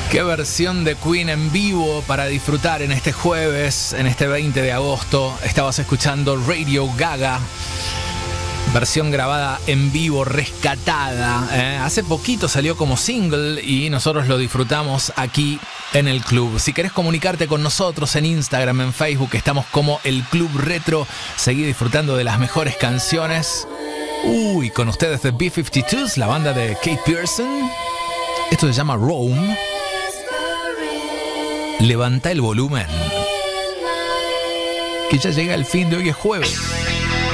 Qué versión de Queen en vivo para disfrutar en este jueves, en este 20 de agosto. Estabas escuchando Radio Gaga, versión grabada en vivo, rescatada. Hace poquito salió como single y nosotros lo disfrutamos aquí en el club. Si querés comunicarte con nosotros en Instagram, en Facebook, estamos como el Club Retro. Seguí disfrutando de las mejores canciones. Con ustedes The B-52s, la banda de Kate Pearson. Esto se llama Rome. Levanta el volumen, que ya llega el fin de hoy, es jueves.